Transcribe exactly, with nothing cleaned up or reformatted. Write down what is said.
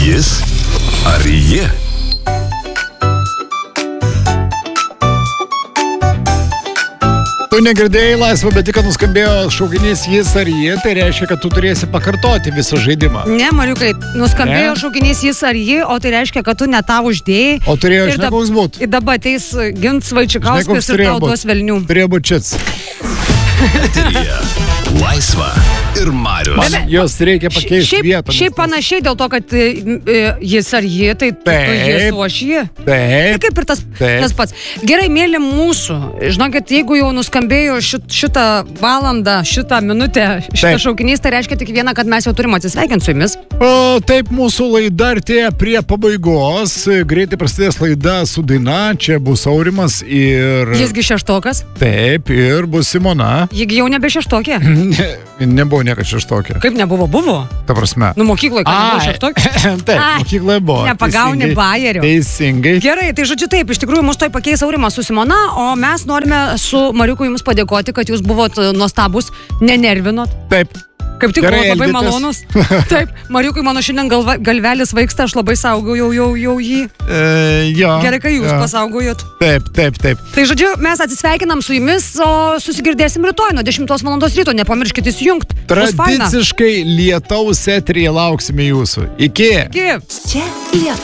Jis ar ji? Tu negirdėjai laisvą, bet tik, kad nuskambėjo šaukinys jis ar ji, tai reiškia, kad tu turėsi pakartoti visą žaidimą. Ne, Mariukai, nuskambėjo Ne? šaukinys jis ar ji, o tai reiškia, kad tu ne tą uždėjai. O turėjo, Ir žinai, dab- koks būt? Ir dabar ateis Gins Žinai, Vaičikauskas koks ir turėjo tau būt? duos velnių. Turėjo būt šits. Eteryje Laisva ir Marius. Man jos reikia pakeisti Šiaip, vietą. šiaip panašiai dėl to, kad e, e, jis ar ji, tai tu Taip. jis, o aš ji. Ir Taip. kaip ir tas, Taip. tas pats. Gerai, mėly mūsų, žinokit, jeigu jau nuskambėjo šit, šitą valandą, šitą minutę, šitą Taip. šaukinys, tai reiškia tik viena, kad mes jau turim atsisveikinti su jumis. O, taip, mūsų laida artėja prie pabaigos. Greitai prasidės laida su daina. Čia bus Aurimas ir... Jisgi šeštokas, Taip, ir bus Simona. jigi jau nebe šeštokė. Ne, nebuvo niekad šeštokė. Kaip nebuvo, buvo? Ta prasme. Nu, mokykloje, kad nebuvo Ai, šeštokė. Taip, Ai, mokykloje buvo. nepagauni Teisingai. bajerio. Teisingai. Gerai, tai žodžiu taip, iš tikrųjų mus toj pakeis Aurimas su Simona, o mes norime su Mariuku jums padėkoti, kad jūs buvot e, nuostabus, nenervinot. Taip. Kaip tik Gerai buvo labai elgėtės. malonus. Taip, Mariukui mano šiandien galva, galvelis vaiksta, aš labai saugojau jau, jau jį. E, jo. Gerai, kai jūs jo. pasaugojot. Taip, taip, taip. Tai žodžiu, mes atsisveikinam su jumis, o susigirdėsim rytoj nuo dešimtos valandos ryto. Nepamirškit įsijungti. Tradiciškai lietaus eteryje lauksime jūsų. Iki. Iki. Čia Lietuva.